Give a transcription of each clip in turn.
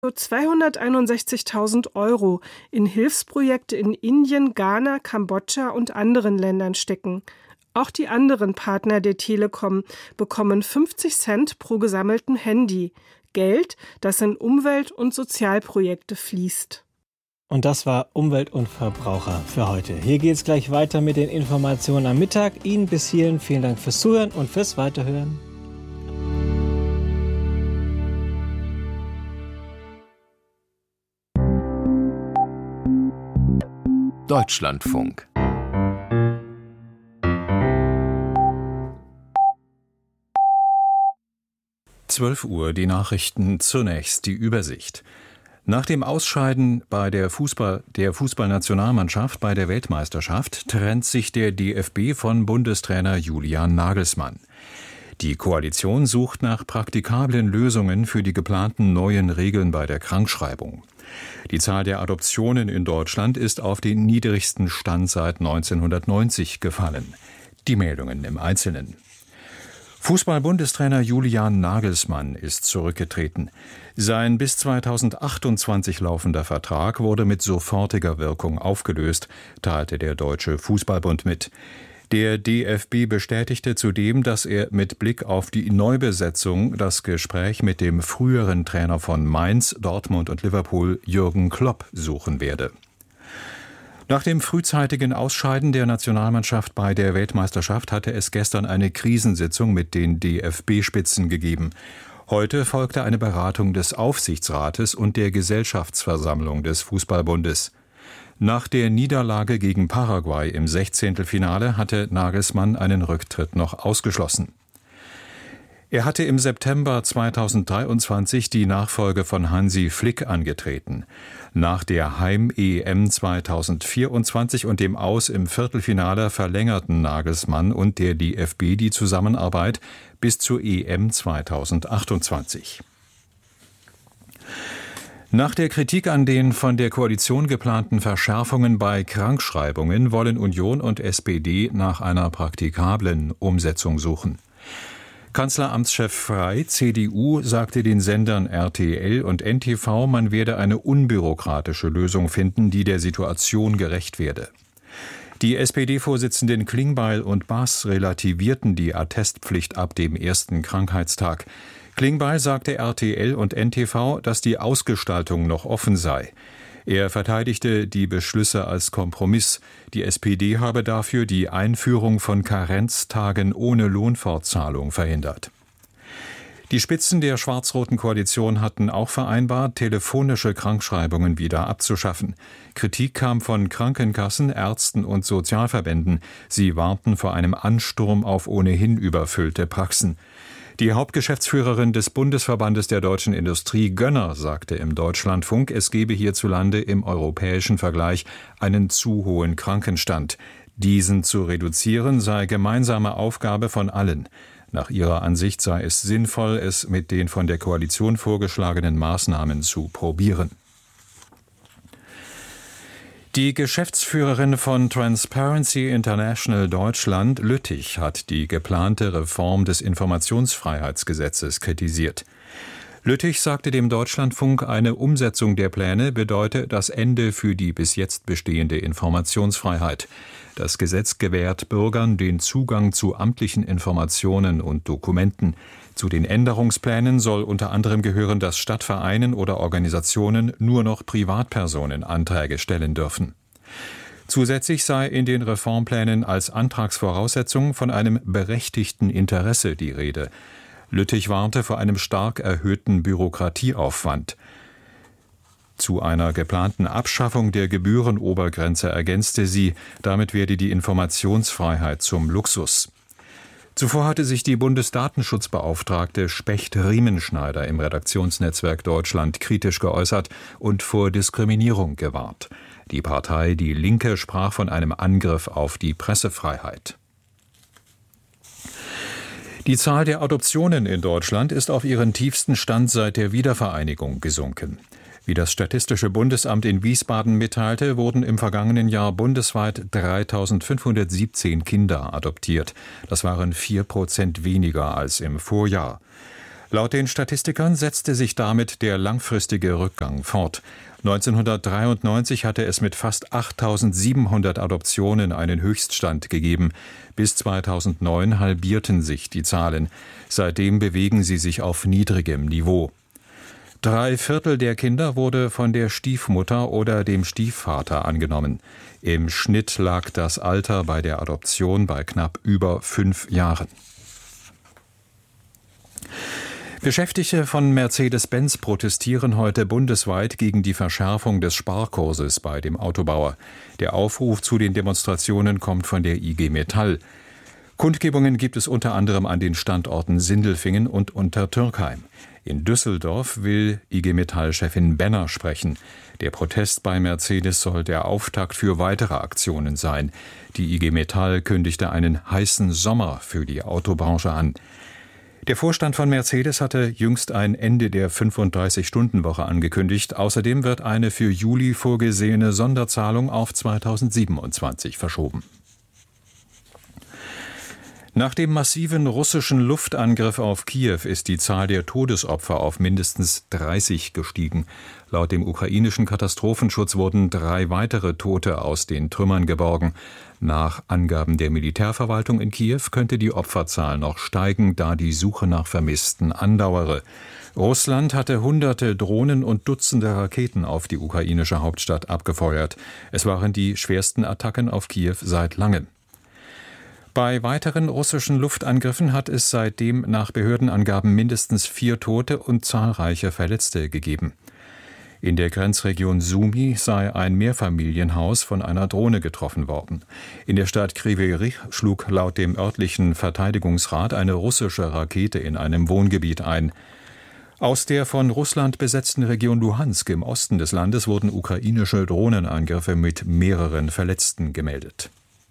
261.000 € in Hilfsprojekte in Indien, Ghana, Kambodscha und anderen Ländern stecken. Auch die anderen Partner der Telekom bekommen 50 Cent pro gesammelten Handy. Geld, das in Umwelt- und Sozialprojekte fließt. Und das war Umwelt und Verbraucher für heute. Hier geht es gleich weiter mit den Informationen am Mittag. Ihnen bis hierhin vielen Dank fürs Zuhören und fürs Weiterhören. Deutschlandfunk. Uhr, die Nachrichten, zunächst die Übersicht. Nach dem Ausscheiden der Fußballnationalmannschaft bei der Weltmeisterschaft trennt sich der DFB von Bundestrainer Julian Nagelsmann. Die Koalition sucht nach praktikablen Lösungen für die geplanten neuen Regeln bei der Krankschreibung. Die Zahl der Adoptionen in Deutschland ist auf den niedrigsten Stand seit 1990 gefallen. Die Meldungen im Einzelnen. Fußball-Bundestrainer Julian Nagelsmann ist zurückgetreten. Sein bis 2028 laufender Vertrag wurde mit sofortiger Wirkung aufgelöst, teilte der Deutsche Fußballbund mit. Der DFB bestätigte zudem, dass er mit Blick auf die Neubesetzung das Gespräch mit dem früheren Trainer von Mainz, Dortmund und Liverpool, Jürgen Klopp, suchen werde. Nach dem frühzeitigen Ausscheiden der Nationalmannschaft bei der Weltmeisterschaft hatte es gestern eine Krisensitzung mit den DFB-Spitzen gegeben. Heute folgte eine Beratung des Aufsichtsrates und der Gesellschaftsversammlung des Fußballbundes. Nach der Niederlage gegen Paraguay im 16. hatte Nagelsmann einen Rücktritt noch ausgeschlossen. Er hatte im September 2023 die Nachfolge von Hansi Flick angetreten. Nach der Heim-EM 2024 und dem Aus im Viertelfinale verlängerten Nagelsmann und der DFB die Zusammenarbeit bis zur EM 2028. Nach der Kritik an den von der Koalition geplanten Verschärfungen bei Krankschreibungen wollen Union und SPD nach einer praktikablen Umsetzung suchen. Kanzleramtschef Frey, CDU, sagte den Sendern RTL und NTV, man werde eine unbürokratische Lösung finden, die der Situation gerecht werde. Die SPD-Vorsitzenden Klingbeil und Baas relativierten die Attestpflicht ab dem ersten Krankheitstag. Klingbeil sagte RTL und NTV, dass die Ausgestaltung noch offen sei. Er verteidigte die Beschlüsse als Kompromiss. Die SPD habe dafür die Einführung von Karenztagen ohne Lohnfortzahlung verhindert. Die Spitzen der schwarz-roten Koalition hatten auch vereinbart, telefonische Krankschreibungen wieder abzuschaffen. Kritik kam von Krankenkassen, Ärzten und Sozialverbänden. Sie warnten vor einem Ansturm auf ohnehin überfüllte Praxen. Die Hauptgeschäftsführerin des Bundesverbandes der deutschen Industrie, Gönner, sagte im Deutschlandfunk, es gebe hierzulande im europäischen Vergleich einen zu hohen Krankenstand. Diesen zu reduzieren sei gemeinsame Aufgabe von allen. Nach ihrer Ansicht sei es sinnvoll, es mit den von der Koalition vorgeschlagenen Maßnahmen zu probieren. Die Geschäftsführerin von Transparency International Deutschland, Lüttich, hat die geplante Reform des Informationsfreiheitsgesetzes kritisiert. Lüttich sagte dem Deutschlandfunk, eine Umsetzung der Pläne bedeute das Ende für die bis jetzt bestehende Informationsfreiheit. Das Gesetz gewährt Bürgern den Zugang zu amtlichen Informationen und Dokumenten. Zu den Änderungsplänen soll unter anderem gehören, dass Stadtvereinen oder Organisationen nur noch Privatpersonen Anträge stellen dürfen. Zusätzlich sei in den Reformplänen als Antragsvoraussetzung von einem berechtigten Interesse die Rede. Lüttich warnte vor einem stark erhöhten Bürokratieaufwand. Zu einer geplanten Abschaffung der Gebührenobergrenze ergänzte sie, damit werde die Informationsfreiheit zum Luxus. Zuvor hatte sich die Bundesdatenschutzbeauftragte Specht-Riemenschneider im Redaktionsnetzwerk Deutschland kritisch geäußert und vor Diskriminierung gewarnt. Die Partei Die Linke sprach von einem Angriff auf die Pressefreiheit. Die Zahl der Adoptionen in Deutschland ist auf ihren tiefsten Stand seit der Wiedervereinigung gesunken. Wie das Statistische Bundesamt in Wiesbaden mitteilte, wurden im vergangenen Jahr bundesweit 3.517 Kinder adoptiert. Das waren 4% weniger als im Vorjahr. Laut den Statistikern setzte sich damit der langfristige Rückgang fort. 1993 hatte es mit fast 8.700 Adoptionen einen Höchststand gegeben. Bis 2009 halbierten sich die Zahlen. Seitdem bewegen sie sich auf niedrigem Niveau. 3/4 der Kinder wurde von der Stiefmutter oder dem Stiefvater angenommen. Im Schnitt lag das Alter bei der Adoption bei knapp über 5 Jahren. Beschäftigte von Mercedes-Benz protestieren heute bundesweit gegen die Verschärfung des Sparkurses bei dem Autobauer. Der Aufruf zu den Demonstrationen kommt von der IG Metall. Kundgebungen gibt es unter anderem an den Standorten Sindelfingen und Untertürkheim. In Düsseldorf will IG Metall-Chefin Benner sprechen. Der Protest bei Mercedes soll der Auftakt für weitere Aktionen sein. Die IG Metall kündigte einen heißen Sommer für die Autobranche an. Der Vorstand von Mercedes hatte jüngst ein Ende der 35-Stunden-Woche angekündigt. Außerdem wird eine für Juli vorgesehene Sonderzahlung auf 2027 verschoben. Nach dem massiven russischen Luftangriff auf Kiew ist die Zahl der Todesopfer auf mindestens 30 gestiegen. Laut dem ukrainischen Katastrophenschutz wurden 3 weitere Tote aus den Trümmern geborgen. Nach Angaben der Militärverwaltung in Kiew könnte die Opferzahl noch steigen, da die Suche nach Vermissten andauere. Russland hatte Hunderte Drohnen und Dutzende Raketen auf die ukrainische Hauptstadt abgefeuert. Es waren die schwersten Attacken auf Kiew seit langem. Bei weiteren russischen Luftangriffen hat es seitdem nach Behördenangaben mindestens 4 Tote und zahlreiche Verletzte gegeben. In der Grenzregion Sumy sei ein Mehrfamilienhaus von einer Drohne getroffen worden. In der Stadt Kryvyi Rih schlug laut dem örtlichen Verteidigungsrat eine russische Rakete in einem Wohngebiet ein. Aus der von Russland besetzten Region Luhansk im Osten des Landes wurden ukrainische Drohnenangriffe mit mehreren Verletzten gemeldet.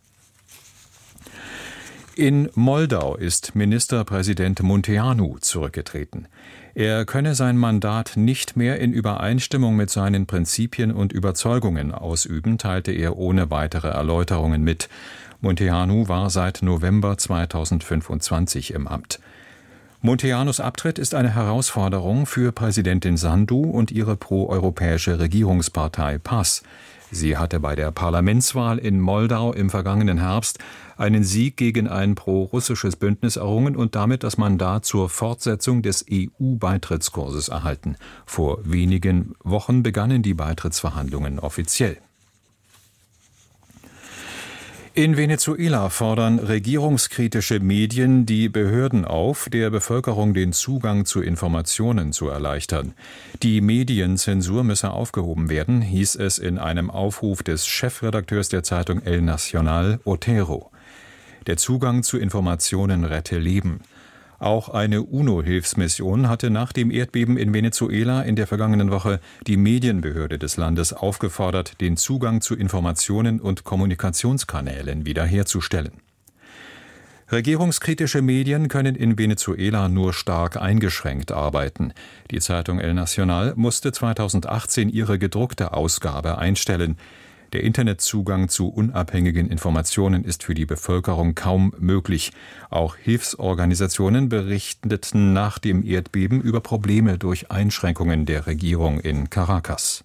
In Moldau ist Ministerpräsident Munteanu zurückgetreten. Er könne sein Mandat nicht mehr in Übereinstimmung mit seinen Prinzipien und Überzeugungen ausüben, teilte er ohne weitere Erläuterungen mit. Munteanu war seit November 2025 im Amt. Munteanus Abtritt ist eine Herausforderung für Präsidentin Sandu und ihre proeuropäische Regierungspartei PAS. Sie hatte bei der Parlamentswahl in Moldau im vergangenen Herbst einen Sieg gegen ein pro-russisches Bündnis errungen und damit das Mandat zur Fortsetzung des EU-Beitrittskurses erhalten. Vor wenigen Wochen begannen die Beitrittsverhandlungen offiziell. In Venezuela fordern regierungskritische Medien die Behörden auf, der Bevölkerung den Zugang zu Informationen zu erleichtern. Die Medienzensur müsse aufgehoben werden, hieß es in einem Aufruf des Chefredakteurs der Zeitung El Nacional, Otero. Der Zugang zu Informationen rette Leben. Auch eine UNO-Hilfsmission hatte nach dem Erdbeben in Venezuela in der vergangenen Woche die Medienbehörde des Landes aufgefordert, den Zugang zu Informationen und Kommunikationskanälen wiederherzustellen. Regierungskritische Medien können in Venezuela nur stark eingeschränkt arbeiten. Die Zeitung El Nacional musste 2018 ihre gedruckte Ausgabe einstellen. Der Internetzugang zu unabhängigen Informationen ist für die Bevölkerung kaum möglich. Auch Hilfsorganisationen berichteten nach dem Erdbeben über Probleme durch Einschränkungen der Regierung in Caracas.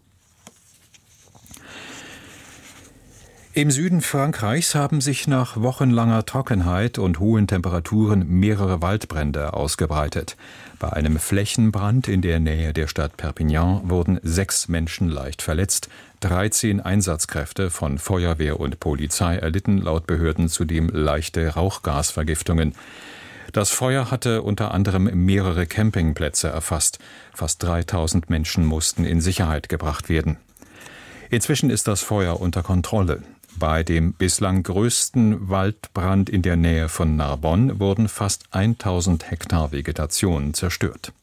Im Süden Frankreichs haben sich nach wochenlanger Trockenheit und hohen Temperaturen mehrere Waldbrände ausgebreitet. Bei einem Flächenbrand in der Nähe der Stadt Perpignan wurden 6 Menschen leicht verletzt. 13 Einsatzkräfte von Feuerwehr und Polizei erlitten laut Behörden zudem leichte Rauchgasvergiftungen. Das Feuer hatte unter anderem mehrere Campingplätze erfasst. Fast 3000 Menschen mussten in Sicherheit gebracht werden. Inzwischen ist das Feuer unter Kontrolle. Bei dem bislang größten Waldbrand in der Nähe von Narbonne wurden fast 1000 Hektar Vegetation zerstört.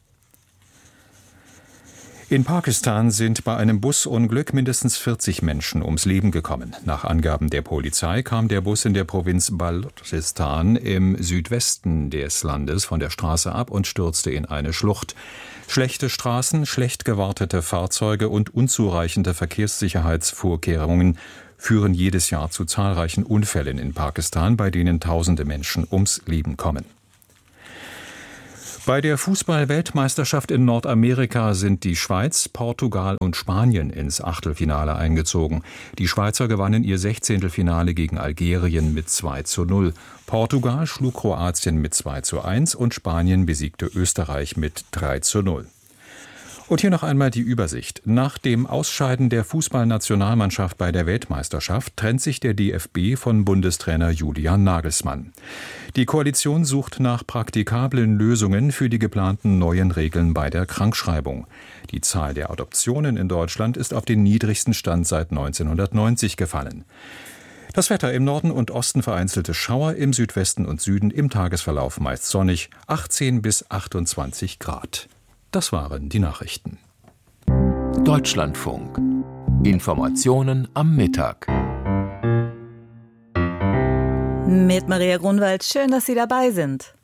In Pakistan sind bei einem Busunglück mindestens 40 Menschen ums Leben gekommen. Nach Angaben der Polizei kam der Bus in der Provinz Balochistan im Südwesten des Landes von der Straße ab und stürzte in eine Schlucht. Schlechte Straßen, schlecht gewartete Fahrzeuge und unzureichende Verkehrssicherheitsvorkehrungen führen jedes Jahr zu zahlreichen Unfällen in Pakistan, bei denen tausende Menschen ums Leben kommen. Bei der Fußball-Weltmeisterschaft in Nordamerika sind die Schweiz, Portugal und Spanien ins Achtelfinale eingezogen. Die Schweizer gewannen ihr 16. Finale gegen Algerien mit 2:0. Portugal schlug Kroatien mit 2:1 und Spanien besiegte Österreich mit 3:0. Und hier noch einmal die Übersicht. Nach dem Ausscheiden der Fußballnationalmannschaft bei der Weltmeisterschaft trennt sich der DFB von Bundestrainer Julian Nagelsmann. Die Koalition sucht nach praktikablen Lösungen für die geplanten neuen Regeln bei der Krankschreibung. Die Zahl der Adoptionen in Deutschland ist auf den niedrigsten Stand seit 1990 gefallen. Das Wetter: im Norden und Osten vereinzelte Schauer, im Südwesten und Süden im Tagesverlauf meist sonnig, 18 bis 28 Grad. Das waren die Nachrichten. Deutschlandfunk. Informationen am Mittag. Mit Maria Grunwald, schön, dass Sie dabei sind.